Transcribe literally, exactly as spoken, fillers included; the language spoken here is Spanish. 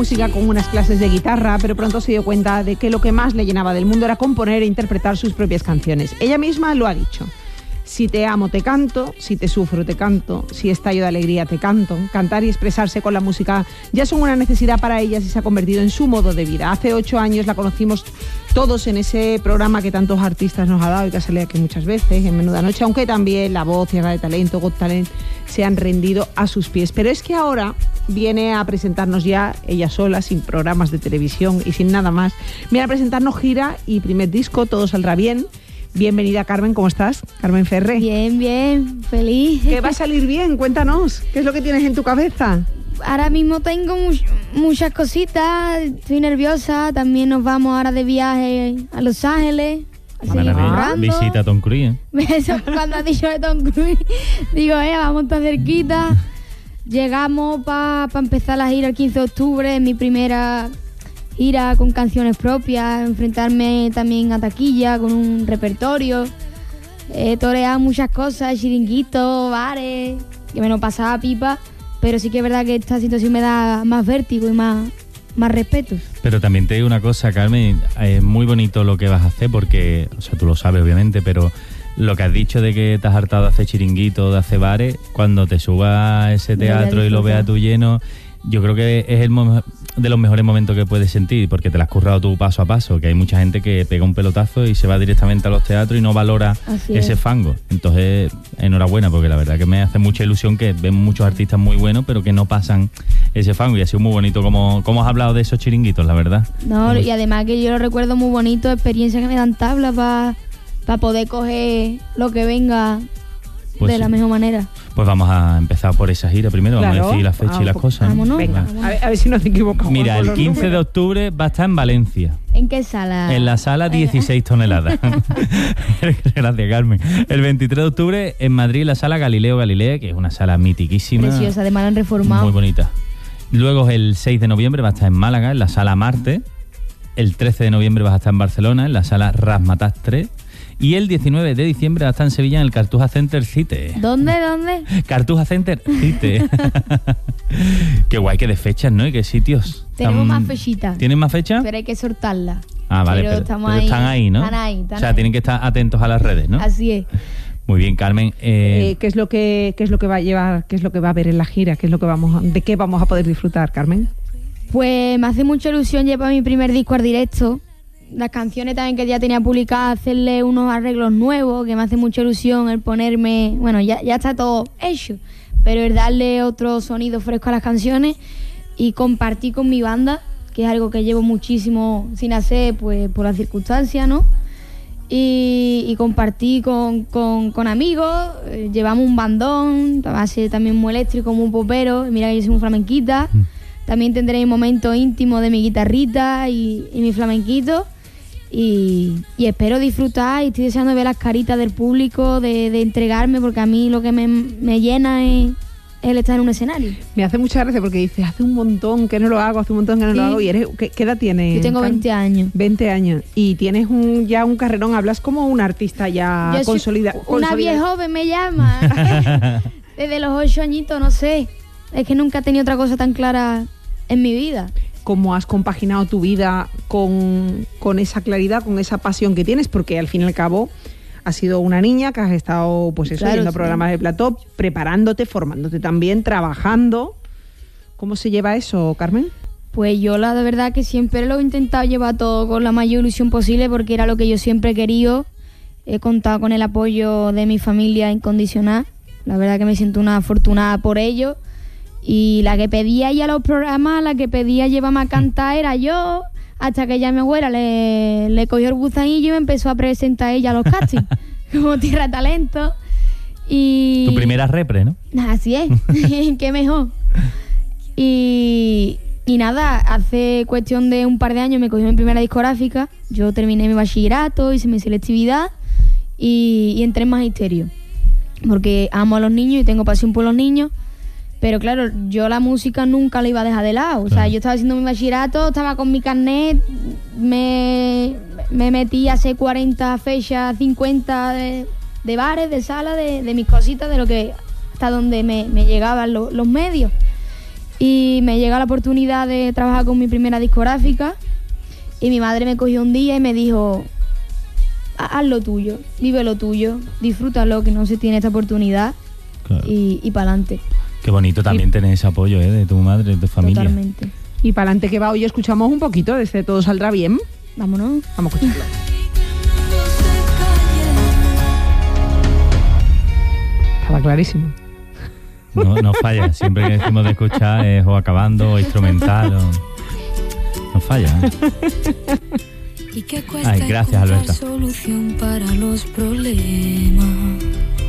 música con unas clases de guitarra, pero pronto se dio cuenta de que lo que más le llenaba del mundo era componer e interpretar sus propias canciones. Ella misma lo ha dicho. Si te amo te canto, si te sufro te canto, si estallo de alegría te canto. Cantar y expresarse con la música ya son una necesidad para ella y se ha convertido en su modo de vida. Hace ocho años la conocimos todos en ese programa que tantos artistas nos ha dado y que ha salido aquí muchas veces, en Menuda Noche, aunque también La Voz, Tierra de Talento, Got Talent se han rendido a sus pies. Pero es que ahora viene a presentarnos ya ella sola, sin programas de televisión y sin nada más. Viene a presentarnos gira y primer disco, Todo Saldrá Bien. Bienvenida, Carmen, ¿cómo estás? Carmen Ferre. Bien, bien, feliz. ¿Qué va a salir bien? Cuéntanos, ¿qué es lo que tienes en tu cabeza? Ahora mismo tengo mu- muchas cositas, estoy nerviosa, también nos vamos ahora de viaje a Los Ángeles. Ah, visita a Tom Cruise. ¿eh? Eso, cuando has dicho de Tom Cruise, digo, eh, vamos tan cerquita. Llegamos para pa empezar la gira el quince de octubre, mi primera gira con canciones propias, enfrentarme también a taquilla con un repertorio, eh, torear muchas cosas, chiringuitos, bares, que me lo pasaba pipa, pero sí que es verdad que esta situación me da más vértigo y más, más respeto. Pero también te digo una cosa, Carmen, es muy bonito lo que vas a hacer porque, o sea, tú lo sabes obviamente, pero lo que has dicho de que te has hartado de hacer chiringuitos, de hacer bares, cuando te subas a ese teatro y lo veas tú lleno, yo creo que es el mo- de los mejores momentos que puedes sentir, porque te lo has currado tú paso a paso, que hay mucha gente que pega un pelotazo y se va directamente a los teatros y no valora Así ese es. fango. Entonces, enhorabuena, porque la verdad que me hace mucha ilusión que ven muchos artistas muy buenos, pero que no pasan ese fango, y ha sido muy bonito como, como has hablado de esos chiringuitos, la verdad. No, y además que yo lo recuerdo muy bonito, experiencia que me dan tablas para pa poder coger lo que venga Pues de la sí. mejor manera. Pues vamos a empezar por esa gira primero, Claro. vamos a decir la fecha Ah, y las pues, cosas. ¿no? vámonos. Venga, Venga. a ver, a ver si nos equivocamos. Mira, con el los quince de números. octubre va a estar en Valencia. ¿En qué sala? En la sala Venga. dieciséis toneladas. Gracias, Carmen. El veintitrés de octubre en Madrid, la sala Galileo Galilea, que es una sala mitiquísima. Preciosa, además la han reformado. Muy bonita. Luego el seis de noviembre va a estar en Málaga, en la sala Marte. El trece de noviembre vas a estar en Barcelona, en la sala Razzmatazz tres. Y el diecinueve de diciembre va a estar en Sevilla, en el Cartuja Center Cite. ¿Dónde, dónde? Cartuja Center Cite. Qué guay, que de fechas, ¿no? Y qué sitios. Tenemos Están- más fechitas. ¿Tienen más fechas? Pero hay que soltarla. Ah, vale, pero pero, estamos pero ahí. están ahí, ¿no? Están ahí, están o sea, ahí. tienen que estar atentos a las redes, ¿no? Así es. Muy bien, Carmen. Eh, Eh, ¿qué es lo que qué es lo que va a llevar, qué es lo que va a haber en la gira, qué es lo que vamos a- de qué vamos a poder disfrutar, Carmen? Pues me hace mucha ilusión llevar mi primer disco al directo. Las canciones también que ya tenía publicadas, hacerle unos arreglos nuevos, que me hace mucha ilusión el ponerme... Bueno, ya, ya está todo hecho, pero el darle otro sonido fresco a las canciones y compartir con mi banda, que es algo que llevo muchísimo sin hacer, pues por las circunstancias, ¿no? Y, y compartir con, con, con amigos. Eh, llevamos un bandón, va a ser también muy eléctrico, muy popero. Mira que yo soy muy flamenquita. Mm. También tendré mi momento íntimo de mi guitarrita y, y mi flamenquito. Y, y espero disfrutar y estoy deseando ver las caritas del público, de, de entregarme, porque a mí lo que me, me llena es el estar en un escenario. Me hace mucha gracia porque dices, hace un montón que no lo hago, hace un montón que no Sí. lo hago. Y eres, ¿qué, qué edad tienes? Yo tengo Carmen? veinte años. veinte años. Y tienes un, ya un carrerón, hablas como un artista ya Yo soy consolidado. una vieja joven me llama. Desde los ocho añitos, no sé. Es que nunca he tenido otra cosa tan clara en mi vida. ¿Cómo has compaginado tu vida con, con esa claridad, con esa pasión que tienes? Porque al fin y al cabo has sido una niña que has estado, pues eso, Claro, yendo a sí. programas de plató, preparándote, formándote también, trabajando. ¿Cómo se lleva eso, Carmen? Pues yo la de verdad que siempre lo he intentado llevar todo con la mayor ilusión posible porque era lo que yo siempre he querido. He contado con el apoyo de mi familia incondicional. La verdad que me siento una afortunada por ello. Y la que pedía ya los programas, la que pedía llevarme a cantar era yo, hasta que ya mi abuela le, le cogió el gusanillo y me empezó a presentar ella a los castings, como Tierra de Talento. Y tu primera repre, ¿no? así es, qué mejor. Y, y nada, hace cuestión de un par de años me cogió mi primera discográfica, yo terminé mi bachillerato, hice mi selectividad y, y entré en magisterio, porque amo a los niños y tengo pasión por los niños. Pero claro, yo la música nunca la iba a dejar de lado. O sea, Claro. yo estaba haciendo mi bachillerato, estaba con mi carnet, me, me metí a hacer cuarenta fechas, cincuenta de, de bares, de salas, de, de mis cositas, de lo que hasta donde me, me llegaban lo- los medios. Y me llega la oportunidad de trabajar con mi primera discográfica y mi madre me cogió un día y me dijo, haz lo tuyo, vive lo tuyo, disfrútalo, que no se tiene esta oportunidad. Claro. y, y para adelante. Qué bonito también y, tener ese apoyo, ¿eh? De tu madre, de tu familia. Totalmente. Y para adelante que va, hoy escuchamos un poquito de este Todo Saldrá Bien. Vámonos. Vamos a escucharlo. Estaba clarísimo. No, no falla, siempre que decimos de escuchar es o acabando o instrumental. O... No falla, ¿eh? Ay, gracias, Alberta. Solución para los problemas.